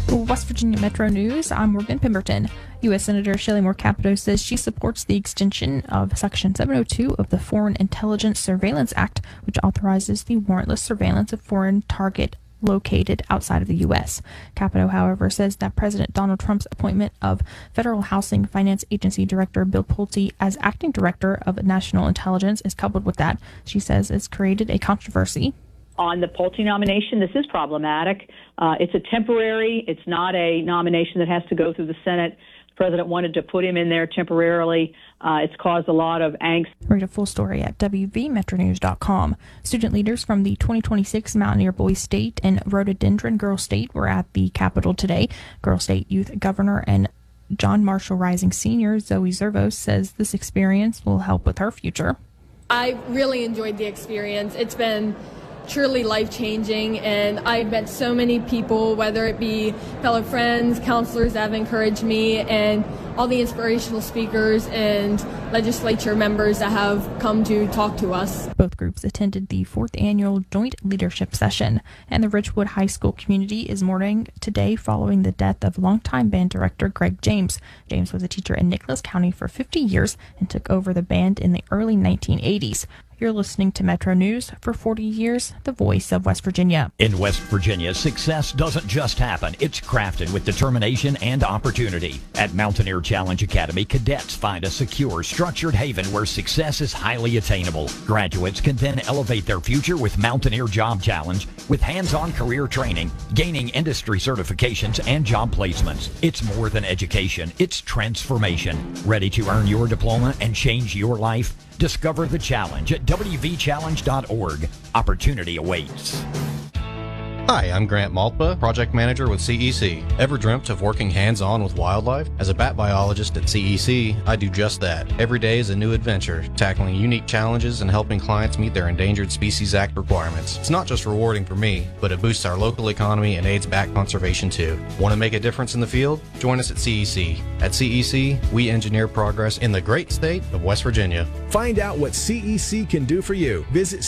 West Virginia Metro News, I'm Morgan Pemberton. U.S. Senator Shelley Moore Capito says she supports the extension of Section 702 of the Foreign Intelligence Surveillance Act, which authorizes the warrantless surveillance of foreign target located outside of the U.S. Capito, however, says that President Donald Trump's appointment of Federal Housing Finance Agency Director Bill Pulte as acting director of national intelligence is coupled with that. She says it's created a controversy. On the Pulte nomination, this is problematic. It's a temporary, it's not a nomination that has to go through the Senate. The president wanted to put him in there temporarily. It's caused a lot of angst. Read a full story at WVMetroNews.com. Student leaders from the 2026 Mountaineer Boys State and Rhododendron Girls State were at the Capitol today. Girls State Youth Governor and John Marshall Rising Senior Zoe Zervos says this experience will help with her future. I really enjoyed the experience. It's been truly life-changing, and I've met so many people, whether it be fellow friends, counselors that have encouraged me, and all the inspirational speakers and legislature members that have come to talk to us. Both groups attended the 4th annual joint leadership session, and the Ridgewood High School community is mourning today following the death of longtime band director Greg James. James was a teacher in Nicholas County for 50 years and took over the band in the early 1980s. You're listening to Metro News. For 40 years, the voice of West Virginia. In West Virginia, success doesn't just happen. It's crafted with determination and opportunity. At Mountaineer Challenge Academy, cadets find a secure, structured haven where success is highly attainable. Graduates can then elevate their future with Mountaineer Job Challenge, with hands-on career training, gaining industry certifications, and job placements. It's more than education. It's transformation. Ready to earn your diploma and change your life? Discover the challenge at wvchallenge.org. Opportunity awaits. Hi, I'm Grant Maltba, Project Manager with CEC. Ever dreamt of working hands-on with wildlife? As a bat biologist at CEC, I do just that. Every day is a new adventure, tackling unique challenges and helping clients meet their Endangered Species Act requirements. It's not just rewarding for me, but it boosts our local economy and aids bat conservation too. Want to make a difference in the field? Join us at CEC. At CEC, we engineer progress in the great state of West Virginia. Find out what CEC can do for you. Visit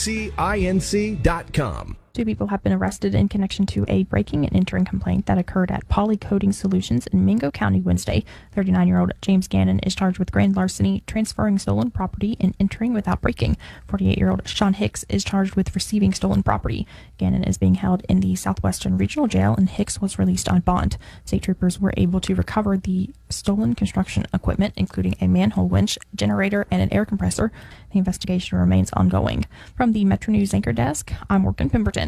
cecinc.com. 2 people have been arrested in connection to a breaking and entering complaint that occurred at Poly Coating Solutions in Mingo County Wednesday. 39-year-old James Gannon is charged with grand larceny, transferring stolen property, and entering without breaking. 48-year-old Sean Hicks is charged with receiving stolen property. Gannon is being held in the Southwestern Regional Jail, and Hicks was released on bond. State troopers were able to recover the stolen construction equipment, including a manhole winch, generator, and an air compressor. The investigation remains ongoing. From the Metro News Anchor Desk, I'm Morgan Pemberton.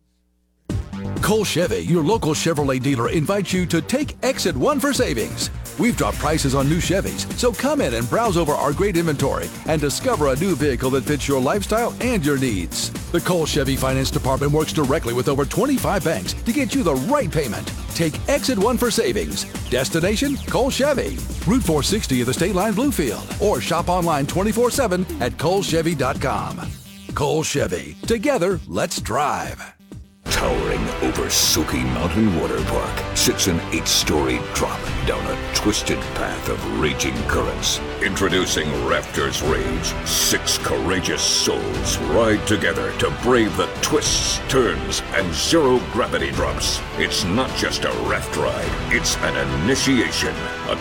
Cole Chevy, your local Chevrolet dealer, invites you to take Exit 1 for savings. We've dropped prices on new Chevys, so come in and browse over our great inventory and discover a new vehicle that fits your lifestyle and your needs. The Cole Chevy Finance Department works directly with over 25 banks to get you the right payment. Take Exit 1 for savings. Destination, Cole Chevy. Route 460 of the State Line Bluefield. Or shop online 24/7 at ColeChevy.com. Cole Chevy. Together, let's drive. Towering over Silky Mountain Water Park sits an 8-story drop down a twisted path of raging currents. Introducing Raptor's Rage. 6 courageous souls ride together to brave the twists, turns, and zero-gravity drops. It's not just a raft ride, it's an initiation. A